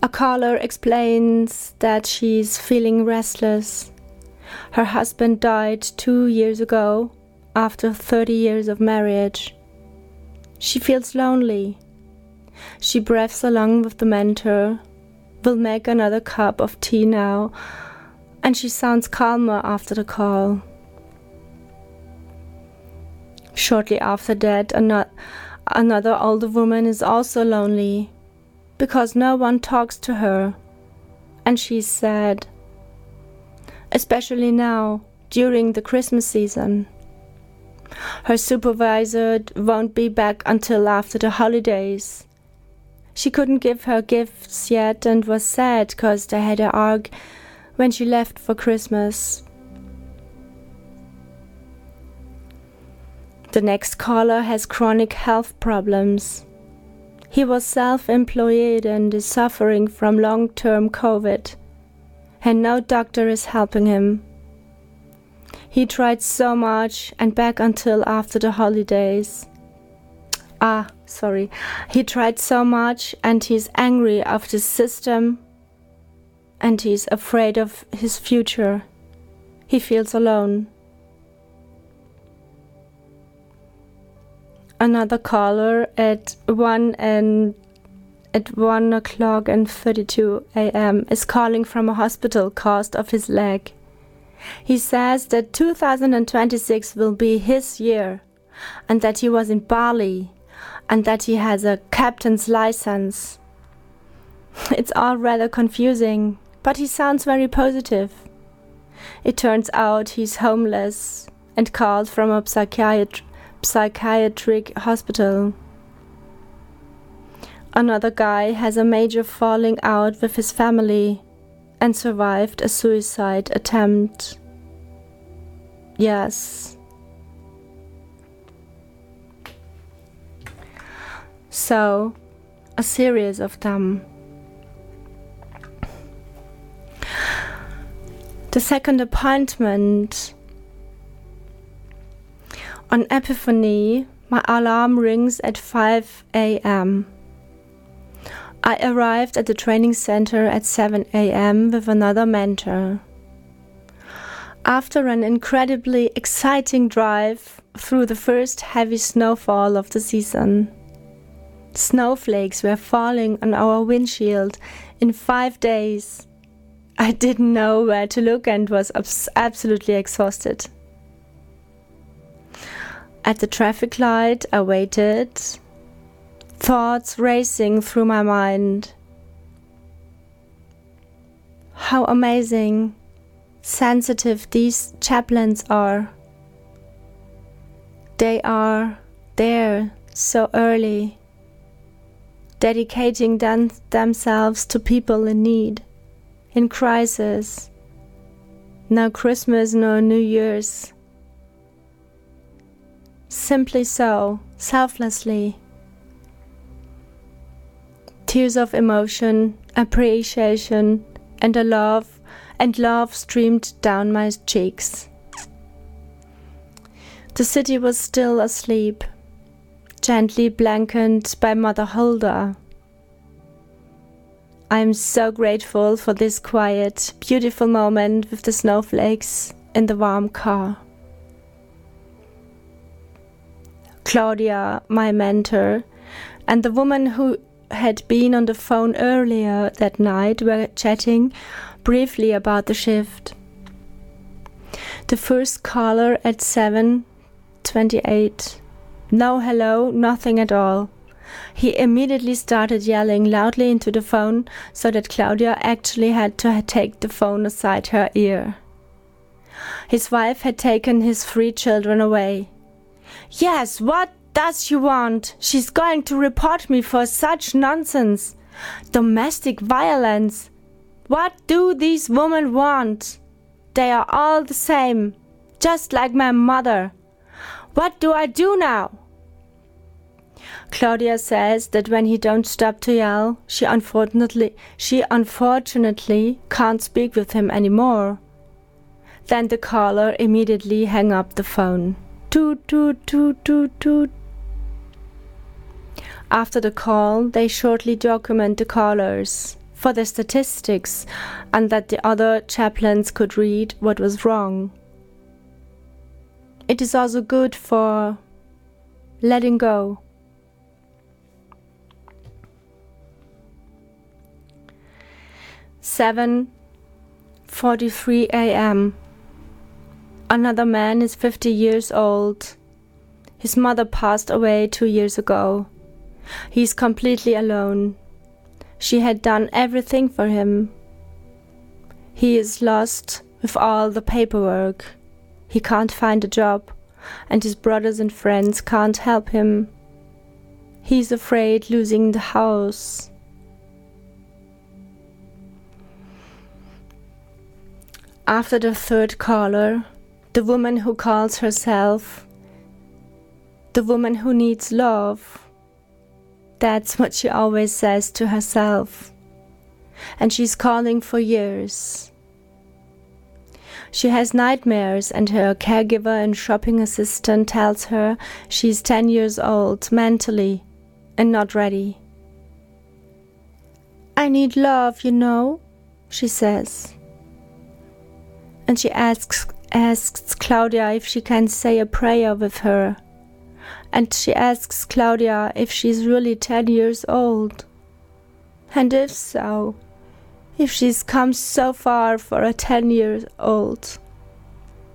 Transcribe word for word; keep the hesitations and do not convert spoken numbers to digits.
A caller explains that she's feeling restless. Her husband died two years ago after thirty years of marriage. She feels lonely. She breathes along with the mentor, will make another cup of tea now, and she sounds calmer after the call. Shortly after that, another older woman is also lonely because no one talks to her, and she's sad, especially now during the Christmas season. Her supervisor won't be back until after the holidays. She couldn't give her gifts yet and was sad because they had an arg when she left for Christmas. The next caller has chronic health problems. He was self-employed and is suffering from long-term COVID, and no doctor is helping him. He tried so much and back until after the holidays. Ah, sorry. He tried so much and he's angry of the system and he's afraid of his future. He feels alone. Another caller at one and at one o'clock and thirty-two a m is calling from a hospital caused of his leg. He says that two thousand twenty-six will be his year and that he was in Bali and that he has a captain's license. It's all rather confusing, but he sounds very positive. It turns out he's homeless and called from a psychiatrist psychiatric hospital. Another guy has a major falling out with his family and survived a suicide attempt. Yes. So, a series of them. The second appointment. On Epiphany, my alarm rings at five a m I arrived at the training center at seven a m with another mentor. After an incredibly exciting drive through the first heavy snowfall of the season, snowflakes were falling on our windshield in five days. I didn't know where to look and was abs- absolutely exhausted. At the traffic light, I waited, thoughts racing through my mind. How amazing, sensitive these chaplains are. They are there so early, dedicating them, themselves to people in need, in crisis. No Christmas, no New Year's. Simply so, selflessly. Tears of emotion, appreciation, and a love, and love streamed down my cheeks. The city was still asleep, gently blanketed by Mother Hulda. I am so grateful for this quiet, beautiful moment with the snowflakes in the warm car. Claudia, my mentor, and the woman who had been on the phone earlier that night were chatting briefly about the shift. The first caller at seven twenty-eight. No hello, nothing at all. He immediately started yelling loudly into the phone so that Claudia actually had to take the phone aside her ear. His wife had taken his three children away. Yes, what does she want? She's going to report me for such nonsense. Domestic violence. What do these women want? They are all the same, just like my mother. What do I do now? Claudia says that when he don't stop to yell, she unfortunately, she unfortunately can't speak with him anymore. Then the caller immediately hung up the phone. Toot, toot, toot, toot, toot. After the call, they shortly document the callers, for the statistics, and that the other chaplains could read what was wrong. It is also good for letting go. seven forty-three a m Another man is fifty years old. His mother passed away two years ago. He is completely alone. She had done everything for him. He is lost with all the paperwork. He can't find a job, and his brothers and friends can't help him. He's afraid losing the house. After the third caller, the woman who calls herself the woman who needs love. That's what she always says to herself. And she's calling for years. She has nightmares, and her caregiver and shopping assistant tells her she's ten years old mentally and not ready. I need love, you know, she says. And she asks asks Claudia if she can say a prayer with her. And she asks Claudia if she's really ten years old. And if so, if she's come so far for a ten years old.